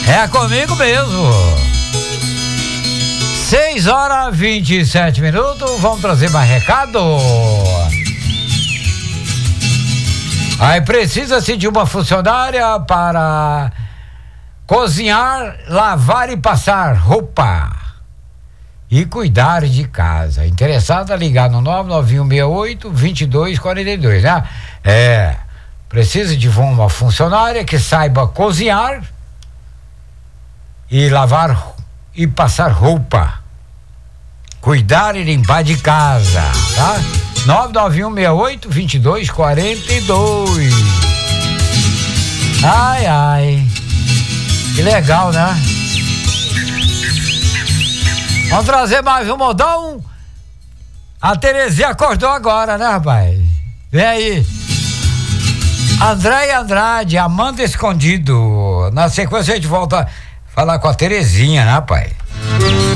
É comigo mesmo. 6h27. Vamos trazer mais recado. Aí precisa-se de uma funcionária para cozinhar, lavar e passar roupa e cuidar de casa. Interessado a ligar no 99168-2242, né? Precisa de uma funcionária que saiba cozinhar e lavar e passar roupa, cuidar e limpar de casa, tá? 99168-2242. Ai, que legal, né? Vamos trazer mais um modão. A Terezinha acordou agora, né, rapaz? Vem aí. André e Andrade, Amanda Escondido. Na sequência a gente volta a falar com a Terezinha, né, rapaz?